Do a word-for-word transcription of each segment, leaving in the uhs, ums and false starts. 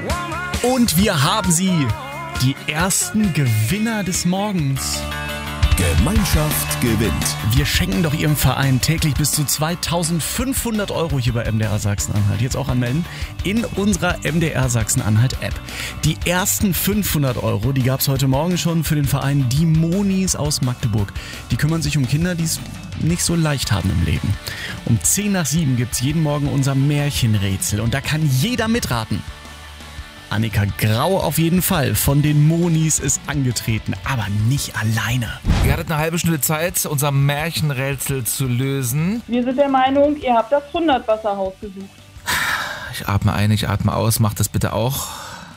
Und wir haben sie, die ersten Gewinner des Morgens. Gemeinschaft gewinnt. Wir schenken doch Ihrem Verein täglich bis zu zweitausendfünfhundert Euro hier bei M D R Sachsen-Anhalt. Jetzt auch anmelden in unserer M D R Sachsen-Anhalt-App. Die ersten fünfhundert Euro, die gab es heute Morgen schon für den Verein Die Monis aus Magdeburg. Die kümmern sich um Kinder, die es nicht so leicht haben im Leben. Um zehn nach sieben gibt es jeden Morgen unser Märchenrätsel und da kann jeder mitraten. Annika Grau auf jeden Fall von den Monis ist angetreten, aber nicht alleine. Ihr hattet eine halbe Stunde Zeit, unser Märchenrätsel zu lösen. Wir sind der Meinung, ihr habt das hundert-Wasserhaus gesucht. Ich atme ein, ich atme aus, macht das bitte auch.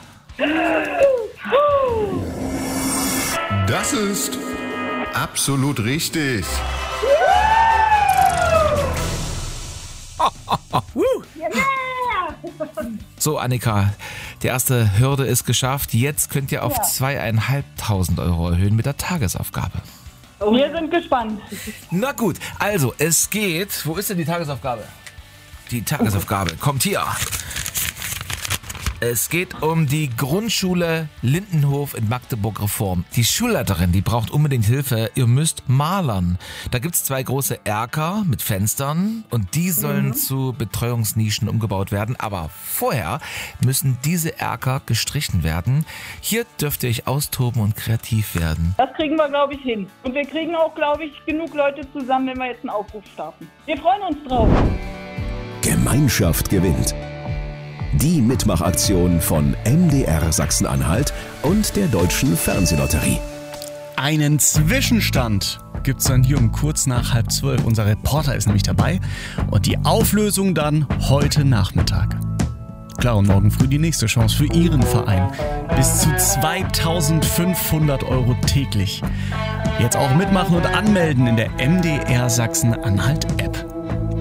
Das ist absolut richtig. So, Annika, die erste Hürde ist geschafft. Jetzt könnt ihr auf Ja. zweieinhalbtausend Euro erhöhen mit der Tagesaufgabe. Wir sind gespannt. Na gut, also es geht. Wo ist denn die Tagesaufgabe? Die Tagesaufgabe kommt hier. Es geht um die Grundschule Lindenhof in Magdeburg-Reform. Die Schulleiterin, die braucht unbedingt Hilfe. Ihr müsst malern. Da gibt's zwei große Erker mit Fenstern und die sollen mhm. zu Betreuungsnischen umgebaut werden. Aber vorher müssen diese Erker gestrichen werden. Hier dürft ihr euch austoben und kreativ werden. Das kriegen wir, glaube ich, hin. Und wir kriegen auch, glaube ich, genug Leute zusammen, wenn wir jetzt einen Aufruf starten. Wir freuen uns drauf. Gemeinschaft gewinnt. Die Mitmachaktion von M D R Sachsen-Anhalt und der Deutschen Fernsehlotterie. Einen Zwischenstand gibt's dann hier um kurz nach halb zwölf. Unser Reporter ist nämlich dabei und die Auflösung dann heute Nachmittag. Klar, und morgen früh die nächste Chance für Ihren Verein. Bis zu zweitausendfünfhundert Euro täglich. Jetzt auch mitmachen und anmelden in der M D R Sachsen-Anhalt-App.